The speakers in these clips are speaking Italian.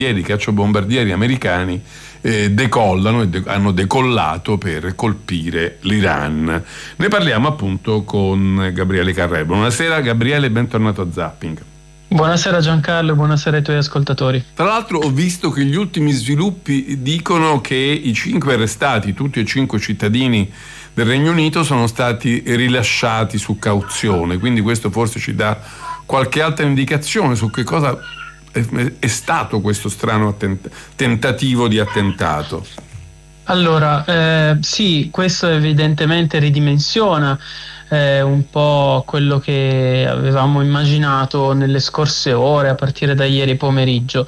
i cacciabombardieri americani decollano e hanno decollato per colpire l'Iran. Ne parliamo appunto con Gabriele Carrello. Buonasera Gabriele, bentornato a Zapping. Buonasera Giancarlo, buonasera ai tuoi ascoltatori. Tra l'altro ho visto che gli ultimi sviluppi dicono che i 5 arrestati, tutti e 5 cittadini del Regno Unito, sono stati rilasciati su cauzione, quindi questo forse ci dà qualche altra indicazione su che cosa è stato questo strano tentativo di attentato. Allora, sì, questo evidentemente ridimensiona un po' quello che avevamo immaginato nelle scorse ore, a partire da ieri pomeriggio.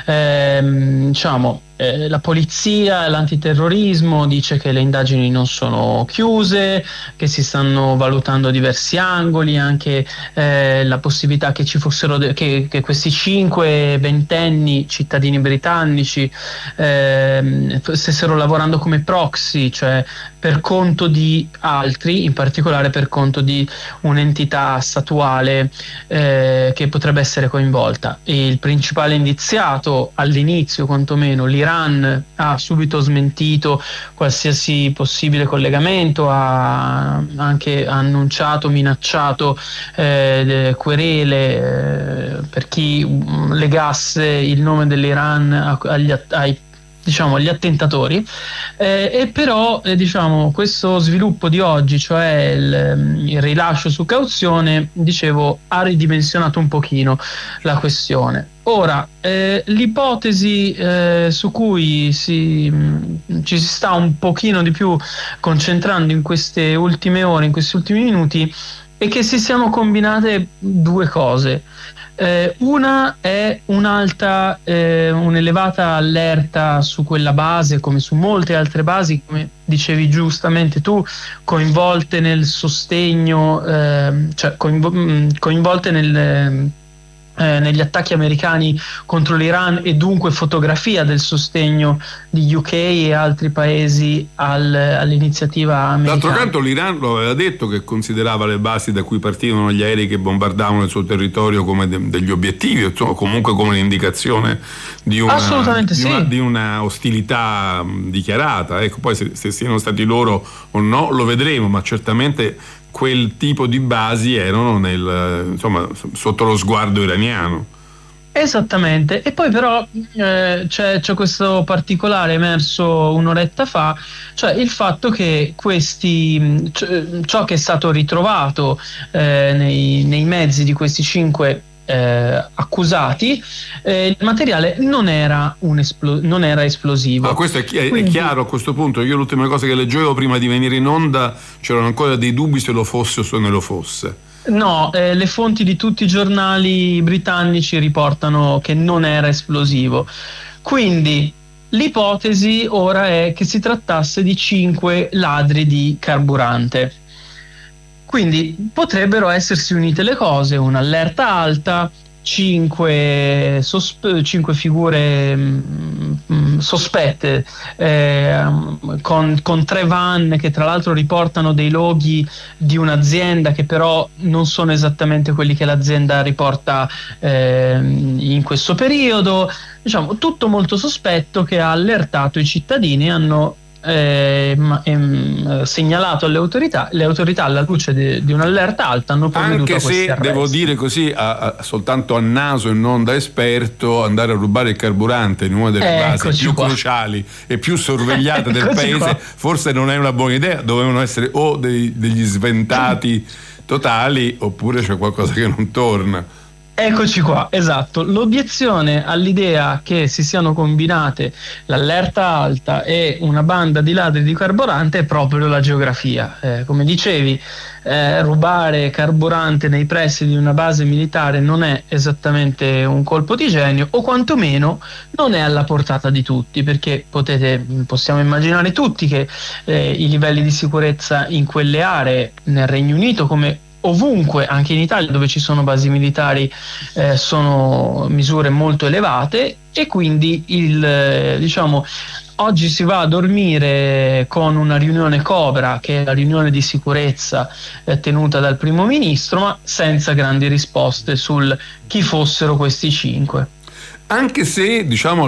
La polizia e l'antiterrorismo dice che le indagini non sono chiuse, che si stanno valutando diversi angoli, anche la possibilità che ci fossero che questi 5 ventenni cittadini britannici stessero lavorando come proxy, cioè per conto di altri, in particolare per conto di un'entità statuale che potrebbe essere coinvolta. E il principale indiziato, all'inizio quantomeno, l'Iran, ha subito smentito qualsiasi possibile collegamento, ha anche annunciato, minacciato querele per chi legasse il nome dell'Iran agli attentatori, e però questo sviluppo di oggi, cioè il rilascio su cauzione, ha ridimensionato un pochino la questione. Ora, l'ipotesi su cui ci si sta un pochino di più concentrando in queste ultime ore, in questi ultimi minuti, è che si siano combinate due cose. Una è un'elevata allerta su quella base, come su molte altre basi, come dicevi giustamente tu, coinvolte nel sostegno, coinvolte negli attacchi americani contro l'Iran, e dunque fotografia del sostegno di UK e altri paesi all'iniziativa americana. D'altro canto l'Iran lo aveva detto che considerava le basi da cui partivano gli aerei che bombardavano il suo territorio come degli obiettivi, insomma, comunque come l'indicazione di una ostilità dichiarata. Ecco, poi se siano stati loro o no lo vedremo, ma certamente quel tipo di basi erano sotto lo sguardo iraniano. Esattamente. E poi però c'è questo particolare emerso un'oretta fa, cioè il fatto che ciò che è stato ritrovato nei mezzi di questi 5 accusati, il materiale non era esplosivo. Ma questo è chiaro a questo punto. Io l'ultima cosa che leggevo prima di venire in onda, c'erano ancora dei dubbi se lo fosse o se non lo fosse. No, le fonti di tutti i giornali britannici riportano che non era esplosivo. Quindi l'ipotesi ora è che si trattasse di 5 ladri di carburante. Quindi potrebbero essersi unite le cose: un'allerta alta, 5 figure sospette, con 3 van che tra l'altro riportano dei loghi di un'azienda che però non sono esattamente quelli che l'azienda riporta in questo periodo. Tutto molto sospetto, che ha allertato i cittadini, hanno segnalato alle autorità. Le autorità, alla luce di un'allerta alta, hanno provveduto a questi arresti. Anche se devo dire così, soltanto a naso e non da esperto, andare a rubare il carburante in una delle basi più cruciali e più sorvegliate del paese forse non è una buona idea. Dovevano essere o degli sventati totali, oppure c'è qualcosa che non torna. Eccoci qua, esatto. L'obiezione all'idea che si siano combinate l'allerta alta e una banda di ladri di carburante è proprio la geografia. Come dicevi, rubare carburante nei pressi di una base militare non è esattamente un colpo di genio, o quantomeno non è alla portata di tutti, perché possiamo immaginare tutti che i livelli di sicurezza in quelle aree, nel Regno Unito come ovunque, anche in Italia dove ci sono basi militari, sono misure molto elevate, e quindi oggi si va a dormire con una riunione Cobra, che è la riunione di sicurezza tenuta dal primo ministro, ma senza grandi risposte sul chi fossero questi 5. Anche se,